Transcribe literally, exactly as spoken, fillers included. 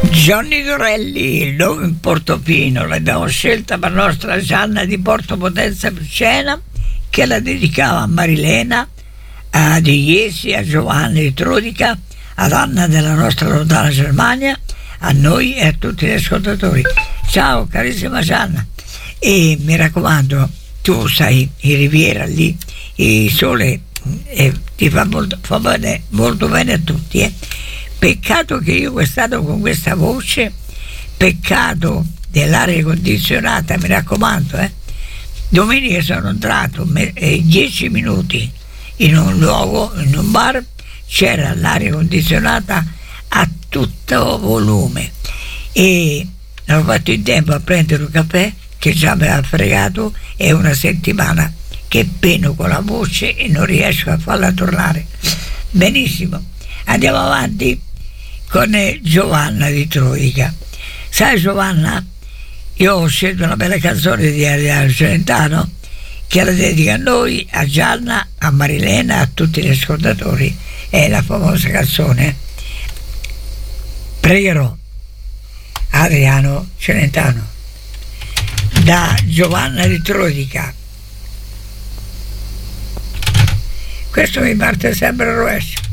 Johnny Dorelli, il nome in Portofino, l'abbiamo scelta per nostra Gianna di Porto Potenza Picena, che la dedicava a Marilena, a Di Iesi, a Giovanni di Trodica, ad Anna della nostra lontana Germania, a noi e a tutti gli ascoltatori. Ciao carissima Gianna, e mi raccomando, tu sai, in Riviera lì il sole eh, ti fa molto, fa bene, molto bene a tutti, eh. Peccato che io quest'anno con questa voce, peccato dell'aria condizionata, mi raccomando, eh. Domenica sono entrato me, eh, dieci minuti in un luogo, in un bar, c'era l'aria condizionata a tutto volume e non ho fatto in tempo a prendere un caffè che già mi aveva fregato, è una settimana che peno con la voce e non riesco a farla tornare. Benissimo, andiamo avanti con Giovanna di Trodica. Sai Giovanna, io ho scelto una bella canzone di Adriano Celentano che la dedica a noi, a Gianna, a Marilena, a tutti gli ascoltatori. È la famosa canzone Pregherò, Adriano Celentano, da Giovanna di Trodica. Questo mi parte sempre al rovescio.